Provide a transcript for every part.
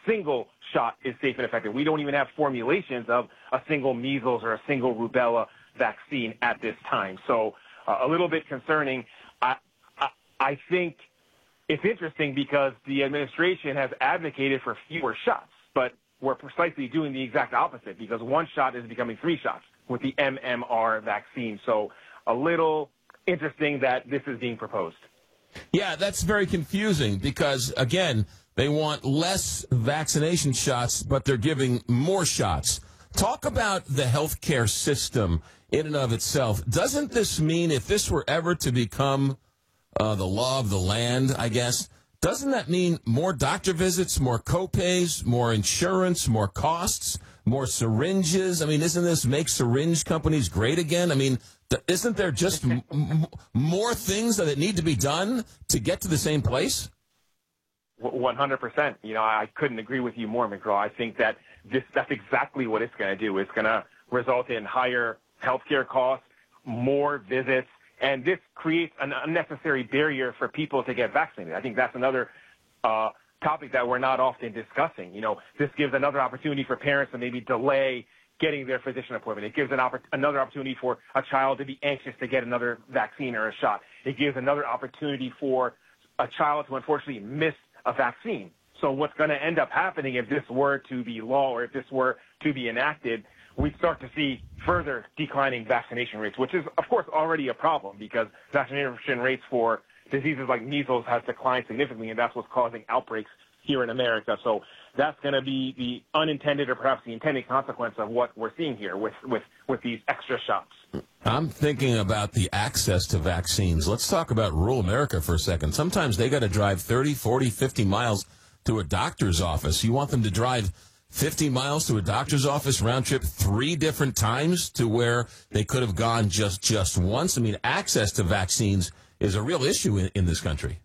single shot is safe and effective. We don't even have formulations of a single measles or a single rubella vaccine at this time. So a little bit concerning. I think it's interesting because the administration has advocated for fewer shots, but we're precisely doing the exact opposite because one shot is becoming 3 shots with the MMR vaccine. So a little interesting that this is being proposed. Yeah, that's very confusing because, again, they want less vaccination shots, but they're giving more shots. Talk about the healthcare system in and of itself. Doesn't this mean if this were ever to become the law of the land, I guess, doesn't that mean more doctor visits, more copays, more insurance, more costs, more syringes? I mean, isn't this make syringe companies great again? I mean, isn't there just more things that need to be done to get to the same place? 100%. You know, I couldn't agree with you more, McGraw. I think that that's exactly what it's going to do. It's going to result in higher healthcare costs, more visits, and this creates an unnecessary barrier for people to get vaccinated. I think that's another topic that we're not often discussing. You know, this gives another opportunity for parents to maybe delay getting their physician appointment. It gives another opportunity for a child to be anxious to get another vaccine or a shot. It gives another opportunity for a child to unfortunately miss a vaccine. So what's going to end up happening if this were to be law or if this were to be enacted, we'd start to see further declining vaccination rates, which is, of course, already a problem because vaccination rates for diseases like measles has declined significantly, and that's what's causing outbreaks here in America. So that's going to be the unintended or perhaps the intended consequence of what we're seeing here with these extra shots. I'm thinking about the access to vaccines. Let's talk about rural America for a second. Sometimes they got to drive 30, 40, 50 miles to a doctor's office. You want them to drive 50 miles to a doctor's office, round trip 3 different times to where they could have gone just once? I mean, access to vaccines is a real issue in this country.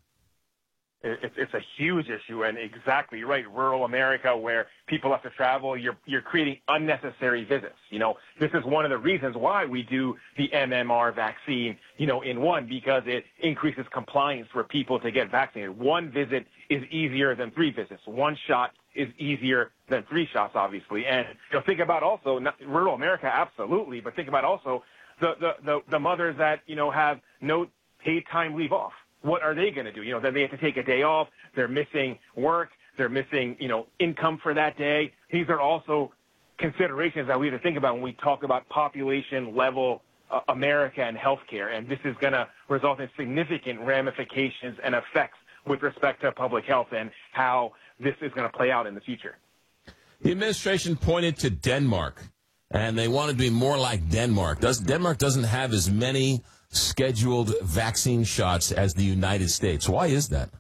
It's a huge issue, and exactly right. Rural America, where people have to travel, you're creating unnecessary visits. You know, this is one of the reasons why we do the MMR vaccine, you know, in one, because it increases compliance for people to get vaccinated. 1 visit is easier than 3 visits. 1 shot is easier than 3 shots, obviously. And you know, think about also rural America, absolutely, but think about also the mothers that, you know, have no paid time leave off. What are they going to do? You know, then they have to take a day off. They're missing work. They're missing, you know, income for that day. These are also considerations that we have to think about when we talk about population level America and healthcare. And this is going to result in significant ramifications and effects with respect to public health and how this is going to play out in the future. The administration pointed to Denmark, and they wanted to be more like Denmark. Denmark doesn't have as many scheduled vaccine shots as the United States. Why is that?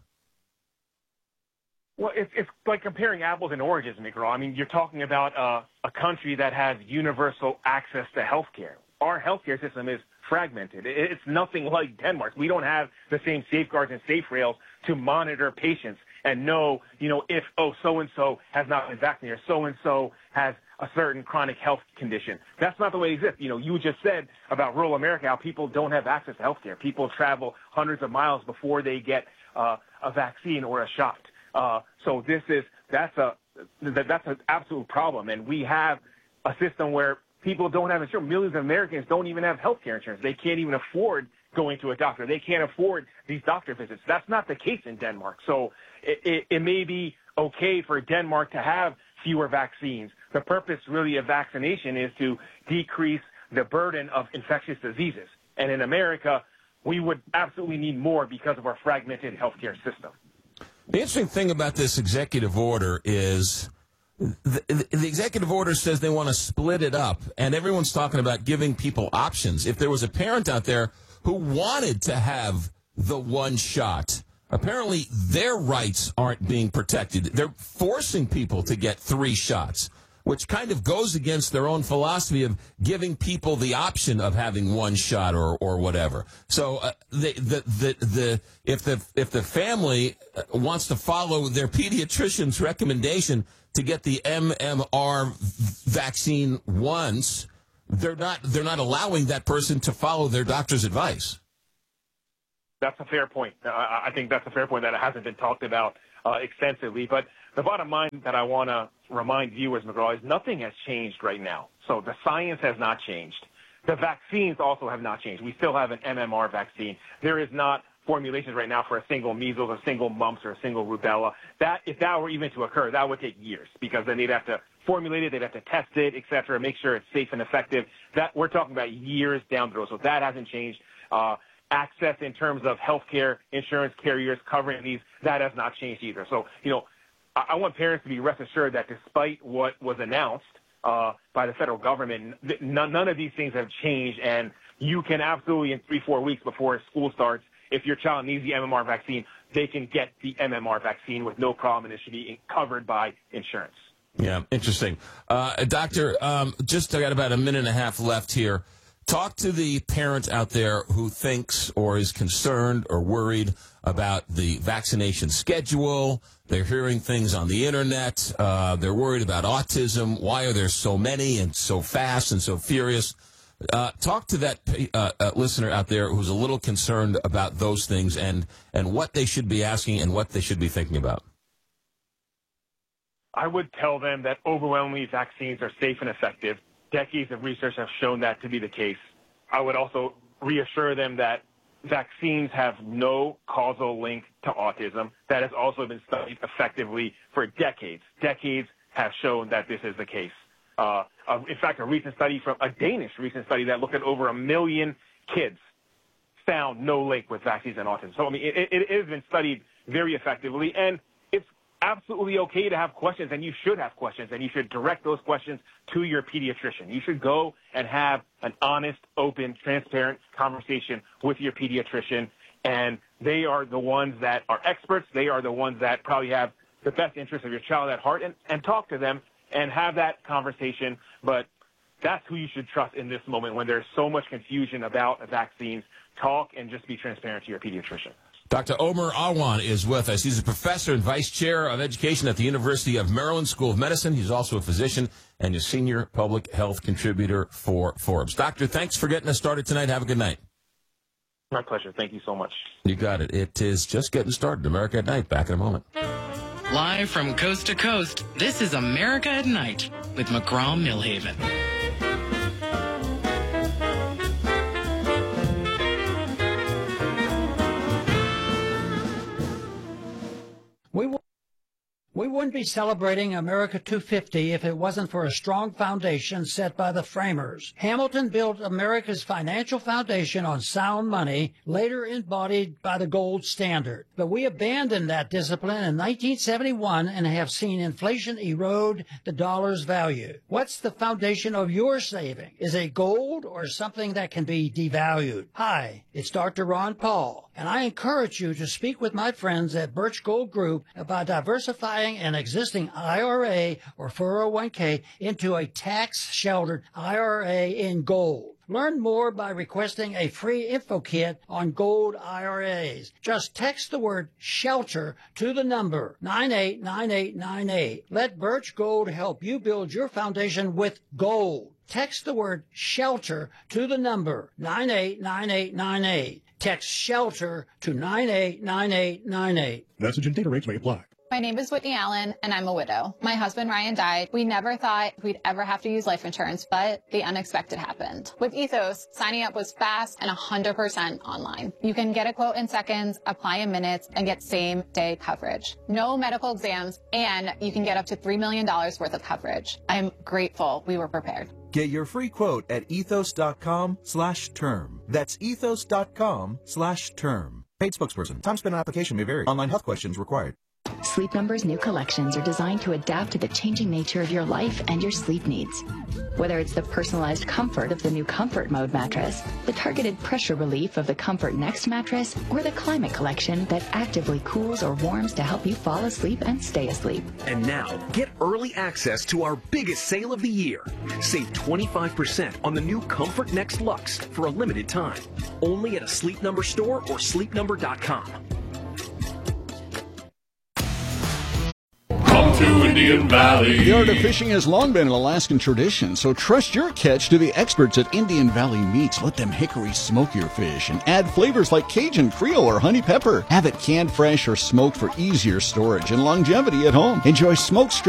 Well, it's like comparing apples and oranges, McGraw. I mean, you're talking about a country that has universal access to healthcare. Our healthcare system is fragmented. It's nothing like Denmark. We don't have the same safeguards and safe rails to monitor patients and know, you know, if, so-and-so has not been vaccinated or so-and-so has a certain chronic health condition. That's not the way it exists. You know, you just said about rural America how people don't have access to healthcare. People travel hundreds of miles before they get a vaccine or a shot. So that's an absolute problem. And we have a system where people don't have insurance. Millions of Americans don't even have healthcare insurance. They can't even afford going to a doctor. They can't afford these doctor visits. That's not the case in Denmark. So it may be okay for Denmark to have fewer vaccines. The purpose really of vaccination is to decrease the burden of infectious diseases. And in America, we would absolutely need more because of our fragmented healthcare system. The interesting thing about this executive order is the executive order says they want to split it up, and everyone's talking about giving people options. If there was a parent out there who wanted to have the 1 shot, apparently their rights aren't being protected. They're forcing people to get 3 shots, which kind of goes against their own philosophy of giving people the option of having 1 shot or whatever. So if the family wants to follow their pediatrician's recommendation to get the MMR vaccine once, they're not allowing that person to follow their doctor's advice. That's a fair point. I think that's a fair point that hasn't been talked about extensively. But the bottom line that I want to remind viewers, McGraw, is nothing has changed right now. So the science has not changed. The vaccines also have not changed. We still have an MMR vaccine. There is not formulations right now for a single measles, a single mumps, or a single rubella. That, if that were even to occur, that would take years, because then they'd have to formulate it, they'd have to test it, et cetera, make sure it's safe and effective. That we're talking about years down the road. So that hasn't changed. Access in terms of healthcare insurance carriers covering these, that has not changed either. So, I want parents to be rest assured that despite what was announced by the federal government, none of these things have changed, and you can absolutely, in 3-4 weeks before school starts, if your child needs the MMR vaccine, they can get the MMR vaccine with no problem, and it should be covered by insurance. Yeah, interesting. Doctor, just I got about a minute and a half left here. Talk to the parent out there who thinks or is concerned or worried about the vaccination schedule. They're hearing things on the internet. They're worried about autism. Why are there so many and so fast and so furious? Talk to that listener out there who's a little concerned about those things and what they should be asking and what they should be thinking about. I would tell them that overwhelmingly vaccines are safe and effective. Decades of research have shown that to be the case. I would also reassure them that vaccines have no causal link to autism. That has also been studied effectively for decades. Decades have shown that this is the case. In fact, a Danish recent study that looked at over 1 million kids found no link with vaccines and autism. So, it has been studied very effectively, and it's absolutely okay to have questions, and you should have questions, and you should direct those questions to your pediatrician. You should go and have an honest, open, transparent conversation with your pediatrician, and they are the ones that are experts. They are the ones that probably have the best interest of your child at heart, and talk to them and have that conversation. But that's who you should trust in this moment when there's so much confusion about vaccines. Talk and just be transparent to your pediatrician. Dr. Omer Awan is with us. He's a professor and vice chair of education at the University of Maryland School of Medicine. He's also a physician and a senior public health contributor for Forbes. Doctor, thanks for getting us started tonight. Have a good night. My pleasure. Thank you so much. You got it. It is just getting started. America at Night. Back in a moment. Live from coast to coast, this is America at Night with McGraw-Milhaven. We wouldn't be celebrating America 250 if it wasn't for a strong foundation set by the framers. Hamilton built America's financial foundation on sound money, later embodied by the gold standard. But we abandoned that discipline in 1971 and have seen inflation erode the dollar's value. What's the foundation of your saving? Is it gold or something that can be devalued? Hi, it's Dr. Ron Paul, and I encourage you to speak with my friends at Birch Gold Group about diversifying an existing IRA or 401k into a tax-sheltered IRA in gold. Learn more by requesting a free info kit on gold IRAs. Just text the word SHELTER to the number 989898. Let Birch Gold help you build your foundation with gold. Text the word SHELTER to the number 989898. Text SHELTER to 989898. Message and data rates may apply. My name is Whitney Allen, and I'm a widow. My husband, Ryan, died. We never thought we'd ever have to use life insurance, but the unexpected happened. With Ethos, signing up was fast and 100% online. You can get a quote in seconds, apply in minutes, and get same-day coverage. No medical exams, and you can get up to $3 million worth of coverage. I'm grateful we were prepared. Get your free quote at ethos.com/term. That's ethos.com/term. Paid spokesperson. Time spent on application may vary. Online health questions required. Sleep Number's new collections are designed to adapt to the changing nature of your life and your sleep needs. Whether it's the personalized comfort of the new Comfort Mode mattress, the targeted pressure relief of the Comfort Next mattress, or the Climate Collection that actively cools or warms to help you fall asleep and stay asleep. And now, get early access to our biggest sale of the year. Save 25% on the new Comfort Next Luxe for a limited time. Only at a Sleep Number store or sleepnumber.com. Come to to Indian Valley. The art of fishing has long been an Alaskan tradition, so trust your catch to the experts at Indian Valley Meats. Let them hickory smoke your fish and add flavors like Cajun, Creole, or honey pepper. Have it canned fresh or smoked for easier storage and longevity at home. Enjoy smoked